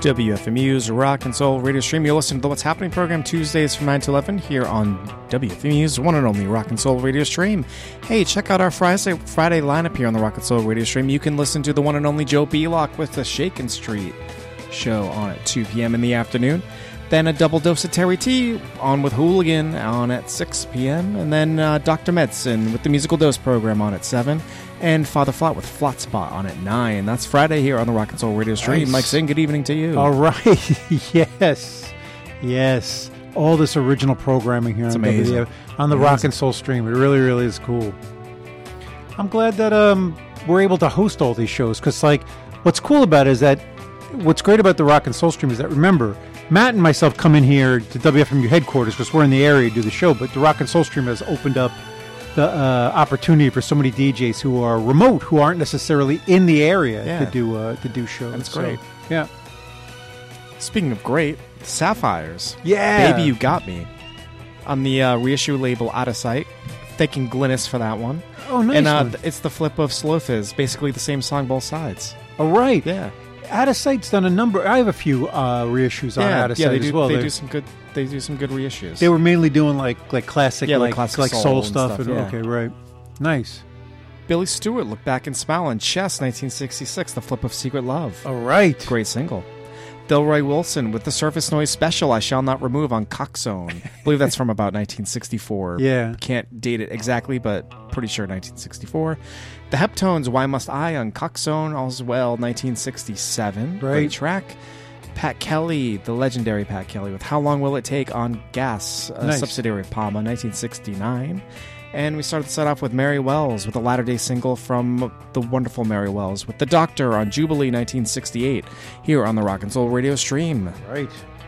WFMU's Rock and Soul Radio Stream. You're listening to the What's Happening program Tuesdays from 9 to 11 here on WFMU's one and only Rock and Soul Radio Stream. Hey, check out our Friday lineup here on the Rock and Soul Radio Stream. You can listen to the one and only Joe Belock with the Shakin' Street show on at 2 p.m. in the afternoon. Then a double dose of Terry T on with Hooligan on at 6 p.m. And then Dr. Medicine with the Musical Dose program on at 7. And Father Flat with Flat Spot on at 9. That's Friday here on the Rock and Soul Radio Stream. Nice. Mike Singh, good evening to you. All right. Yes. All this original programming here It's on amazing. on the Rock and Soul Stream. It really, really is cool. I'm glad that we're able to host all these shows because, what's cool about it is that what's great about the Rock and Soul Stream is that, remember, Matt and myself come in here to WFMU headquarters because we're in the area to do the show, but the Rock and Soul Stream has opened up the opportunity for so many DJs who are remote, who aren't necessarily in the area to do shows. That's great. Yeah. Speaking of great, Sapphires. Yeah. Baby You Got Me. On the reissue label Out of Sight. Thanking Glynis for that one. Oh, nice. And it's the flip of Slow Fizz. Basically the same song, both sides. Oh, right. Yeah. Out of Sight's done a number. I have a few reissues on Out of Sight they as well. They do some good. They do some good reissues. They were mainly doing like classic, classic soul and stuff. yeah. Okay, right. Nice. Billy Stewart, Look Back and Smile on Chess, 1966. The flip of Secret Love. All right. Great single. Delroy Wilson with the Surface Noise Special, I Shall Not Remove on Coxzone. I believe that's from about 1964. Yeah. Can't date it exactly, but pretty sure 1964. The Heptones, Why Must I on Coxzone as well, 1967. Right. Great track. Pat Kelly, the legendary Pat Kelly, with How Long Will It Take on Gas, a Nice. subsidiary of Palma, 1969. And we started the set off with Mary Wells with a latter-day single from the wonderful Mary Wells with The Doctor on Jubilee 1968 here on the Rock and Soul Radio Stream. Right.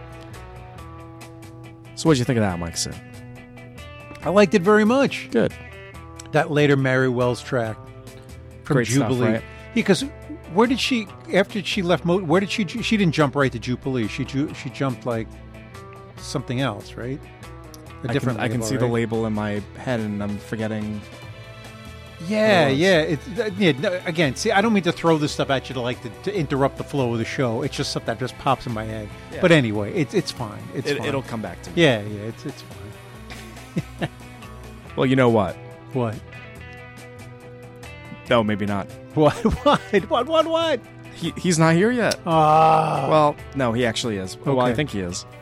So what'd you think of that, Mike? I liked it very much. Good. That later Mary Wells track from Great stuff, Jubilee. right? Because where did she, after she left, where did she didn't jump right to Jubilee. She jumped like something else, right? A different I can label, see right? the label in my head and I'm forgetting. Yeah, It yeah. No, again, see, I don't mean to throw this stuff at you to interrupt the flow of the show. It's just stuff that just pops in my head. Yeah. But anyway, it's fine. It's fine. It'll come back to me. Yeah, it's fine. Well, you know what? What? No, maybe not. What? He's not here yet. Ah. Well, no, he actually is. Well, I Okay. think he is.